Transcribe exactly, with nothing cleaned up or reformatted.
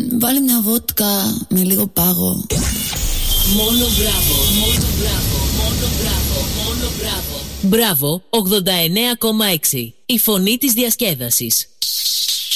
βάλε μια βότκα με λίγο πάγο. Μόνο μπράβο, μόνο μπράβο, μόνο μπράβο, μόνο μπράβο. Μπράβο ογδόντα εννέα κόμμα έξι. Η φωνή της διασκέδασης.